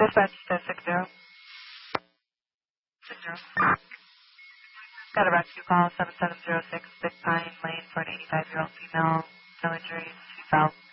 Dispatch to 60. 60. Got a rescue call, 7706 Big Pine Lane for an 85-year-old female. No injuries. She's out.